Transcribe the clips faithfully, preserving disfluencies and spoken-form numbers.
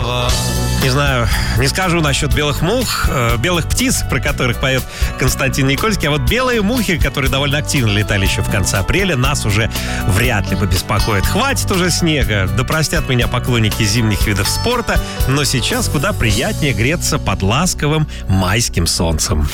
Не знаю, не скажу насчет белых мух, э, белых птиц, про которых поет Константин Никольский, а вот белые мухи, которые довольно активно летали еще в конце апреля, нас уже вряд ли побеспокоят. Хватит уже снега, да простят меня поклонники зимних видов спорта, но сейчас куда приятнее греться под ласковым майским солнцем.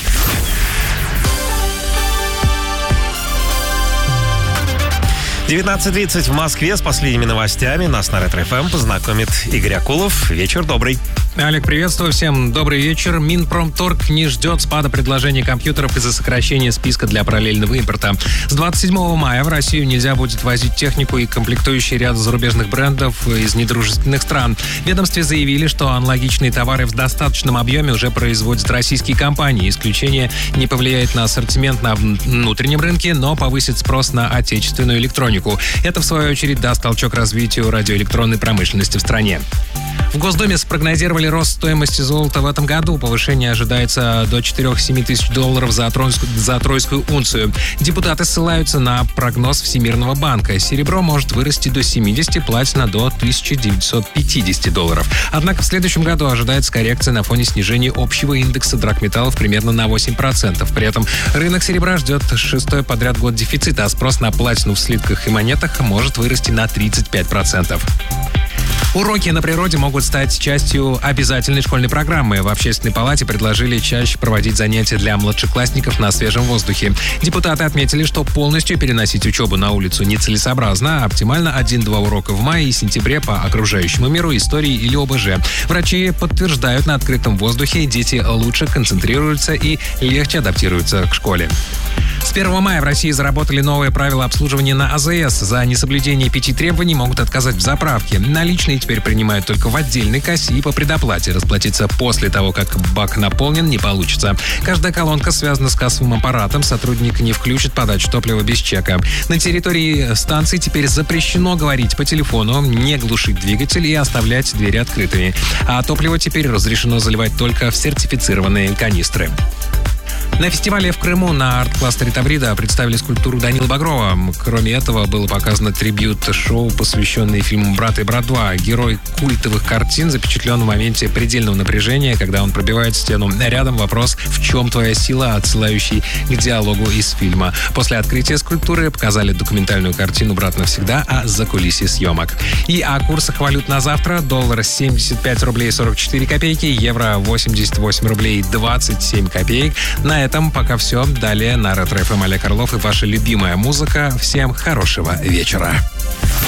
девятнадцать тридцать в Москве. С последними новостями нас на Ретро эф эм познакомит Игорь Акулов. Вечер добрый. Олег, приветствую всем. Добрый вечер. Минпромторг не ждет спада предложений компьютеров из-за сокращения списка для параллельного импорта. С двадцать седьмого мая в Россию нельзя будет возить технику и комплектующие ряда зарубежных брендов из недружественных стран. В ведомстве заявили, что аналогичные товары в достаточном объеме уже производят российские компании. Исключение не повлияет на ассортимент на внутреннем рынке, но повысит спрос на отечественную электронику. Это, в свою очередь, даст толчок развитию радиоэлектронной промышленности в стране. В Госдуме спрогнозировали рост стоимости золота в этом году. Повышение ожидается до четыре-семь тысяч долларов за тройскую, за тройскую унцию. Депутаты ссылаются на прогноз Всемирного банка. Серебро может вырасти до семидесяти, платина до тысяча девятьсот пятидесяти долларов. Однако в следующем году ожидается коррекция на фоне снижения общего индекса драгметаллов примерно на восемь процентов. При этом рынок серебра ждет шестой подряд год дефицита, а спрос на платину в слитках и монетах может вырасти на тридцать пять процентов. Уроки на природе могут стать частью обязательной школьной программы. В Общественной палате предложили чаще проводить занятия для младшеклассников на свежем воздухе. Депутаты отметили, что полностью переносить учебу на улицу нецелесообразно, а оптимально один-два урока в мае и сентябре по окружающему миру, истории или о бэ жэ. Врачи подтверждают, на открытом воздухе дети лучше концентрируются и легче адаптируются к школе. С первого мая в России заработали новые правила обслуживания на а зэ эс. За несоблюдение пяти требований могут отказать в заправке. Наличные теперь принимают только в отдельной кассе и по предоплате. Расплатиться после того, как бак наполнен, не получится. Каждая колонка связана с кассовым аппаратом. Сотрудник не включит подачу топлива без чека. На территории станции теперь запрещено говорить по телефону, не глушить двигатель и оставлять двери открытыми. А топливо теперь разрешено заливать только в сертифицированные канистры. На фестивале в Крыму на арт-кластере Таврида представили скульптуру Данилы Багрова. Кроме этого, было показано трибьют-шоу, посвященное фильму «Брат и брат два». Герой культовых картин запечатлен в моменте предельного напряжения, когда он пробивает стену. Рядом вопрос «В чем твоя сила?», отсылающий к диалогу из фильма. После открытия скульптуры показали документальную картину «Брат навсегда» о закулисье съемок. И о курсах валют на завтра. Доллар семьдесят пять рублей сорок четыре копейки, евро восемьдесят восемь рублей двадцать семь копеек. На этом пока все. Далее на Ретро эф эм Олег Орлов и ваша любимая музыка. Всем хорошего вечера.